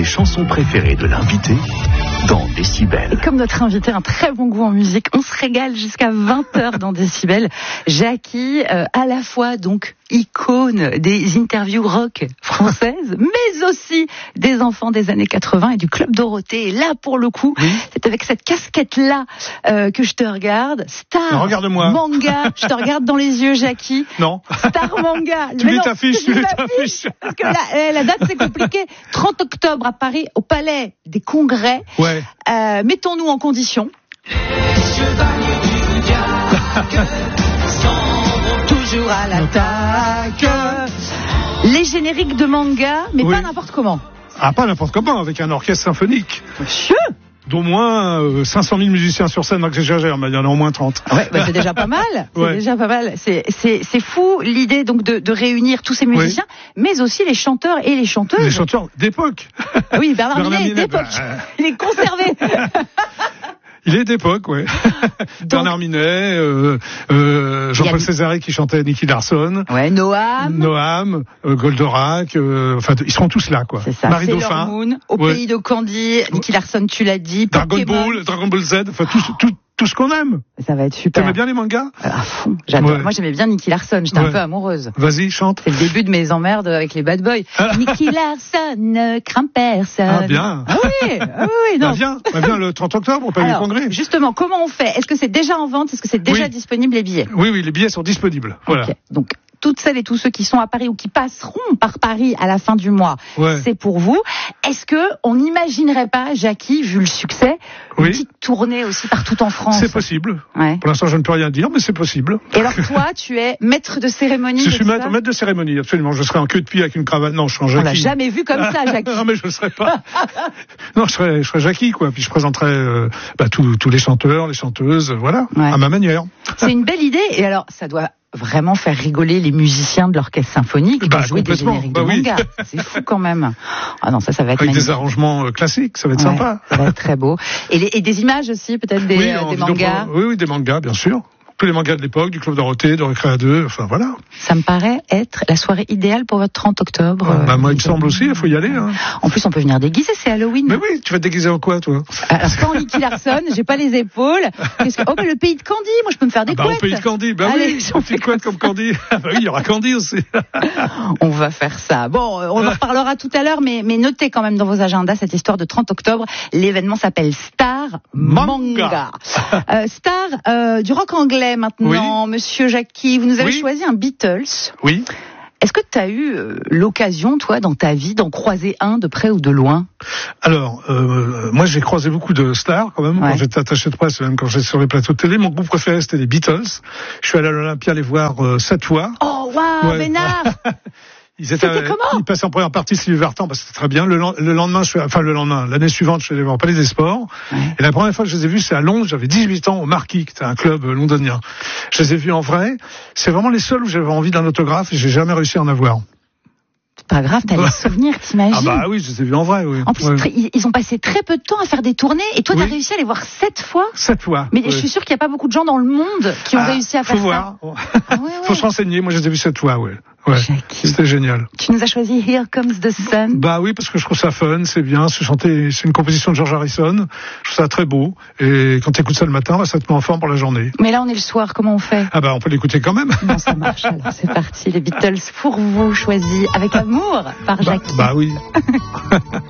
Les chansons préférées de l'invité dans Décibel. Et comme notre invité a un très bon goût en musique, on se régale jusqu'à 20h dans Décibel. Jackie, à la fois donc icône des interviews rock françaises, mais aussi des enfants des années 80 et du Club Dorothée. Et là, pour le coup, c'est avec cette casquette-là que je te regarde. Star Regarde-moi. Manga. Je te regarde dans les yeux, Jackie. Non. Star Manga. Tu les t'affiches. Parce que la date, c'est compliqué. 30 octobre à Paris, au Palais des Congrès. Ouais. Mettons-nous en condition. Toujours à l'attaque. Les génériques de manga, mais pas n'importe comment. Ah, pas n'importe comment, avec un orchestre symphonique. Monsieur, d'au moins 500 000 musiciens sur scène, donc j'exagère, mais il y en a au moins 30. Ouais, bah c'est déjà pas mal. C'est déjà pas mal. C'est fou l'idée donc de réunir tous ces musiciens, mais aussi les chanteurs et les chanteuses. Les chanteurs d'époque. Oui, Bernard Minet d'époque. Il est conservé. Il est d'époque, ouais. Bernard Minet, Jean-Paul Césaré qui chantait Nicky Larson. Ouais, Noam, Goldorak, enfin, ils seront tous là, quoi. C'est ça. Marie Sailor Dauphin. Moon, Au pays de Candy, Nicky Larson, tu l'as dit. Dragon Ball Z, enfin, tout ce qu'on aime. Ça va être super. T'aimais bien les mangas? À fond. J'adore. Ouais. Moi, j'aimais bien Nicky Larson. J'étais un peu amoureuse. Vas-y, chante. C'est le début de mes emmerdes avec les bad boys. Nicky Larson ne craint personne. Ah, bien. Ah oui, non. Bah viens le 30 octobre au Palais du Congrès. Justement, comment on fait? Est-ce que c'est déjà en vente? Est-ce que c'est déjà disponible, les billets? Oui, les billets sont disponibles. Voilà. Okay. Donc, toutes celles et tous ceux qui sont à Paris ou qui passeront par Paris à la fin du mois, c'est pour vous. Est-ce que on n'imaginerait pas, Jackie, vu le succès, une petite tournée aussi partout en France? C'est possible. Ouais. Pour l'instant, je ne peux rien dire, mais c'est possible. Et alors toi, tu es maître de cérémonie? Je suis maître de cérémonie, absolument. Je serai en queue de pied avec une cravate. Non, je serai en Jackie. On l'a jamais vu comme ça, Jackie. Non, mais je ne serai pas. Non, je serai Jackie, quoi. Puis je présenterai tous les chanteurs, les chanteuses, voilà, à ma manière. C'est une belle idée. Et alors, ça doit vraiment faire rigoler les musiciens de l'orchestre symphonique de jouer des génériques de manga. C'est fou quand même. Ah non, ça va être avec magnifique. des arrangements classiques, ça va être sympa. Ça va être très beau. Et des images aussi, peut-être des mangas. Oui, des mangas, bien sûr. Tous les mangas de l'époque, du Club Dorothée, de Récréa 2, enfin voilà. Ça me paraît être la soirée idéale pour votre 30 octobre. Moi, il me semble aussi, il faut y aller. Hein. En plus, on peut venir déguiser, c'est Halloween. Mais oui, tu vas te déguiser en quoi, toi? Alors, sans Nicky Larson, j'ai pas les épaules. Oh, le pays de Candy, moi je peux me faire des couettes. Au pays de Candy, allez, oui, on fait couette comme Candy. Oui, il y aura Candy aussi. On va faire ça. Bon, on en reparlera tout à l'heure, mais notez quand même dans vos agendas cette histoire de 30 octobre. L'événement s'appelle Star Manga. Star du rock anglais maintenant. Monsieur Jackie, vous nous avez choisi un Beatles. Oui. Est-ce que tu as eu l'occasion, toi, dans ta vie, d'en croiser un de près ou de loin? Alors, moi, j'ai croisé beaucoup de stars, quand même, quand j'étais attaché de presse, même quand j'étais sur les plateaux de télé. Mon groupe préféré, c'était les Beatles. Je suis allé à l'Olympia les voir 7 fois. Oh, waouh, Bénard! C'était comment? Ils passaient en première partie Sylvie Vartan, c'était très bien. Le lendemain, l'année suivante, je suis allé voir Palais des Sports. Et la première fois que je les ai vus, c'est à Londres. J'avais 18 ans au Marquis, qui était un club londonien. Je les ai vus en vrai. C'est vraiment les seuls où j'avais envie d'un autographe et j'ai jamais réussi à en avoir. C'est pas grave, t'as les souvenirs, t'imagines? Ah bah oui, je les ai vus en vrai, oui. En plus, ils ont passé très peu de temps à faire des tournées et toi, t'as réussi à les voir 7 fois? 7 fois. Mais je suis sûr qu'il n'y a pas beaucoup de gens dans le monde qui ont réussi à faire ça. Faut voir. Faut se renseigner. Moi, je les ai vus 7 fois, ouais. C'était génial. Tu nous as choisi Here Comes the Sun. Bah oui, parce que je trouve ça fun, c'est bien, c'est une composition de George Harrison. Je trouve ça très beau. Et quand tu écoutes ça le matin, ça te met en forme pour la journée. Mais là, on est le soir, comment on fait? Ah bah, on peut l'écouter quand même. Bon, ça marche, alors c'est parti. Les Beatles pour vous, choisis avec amour par Jackie. Bah oui.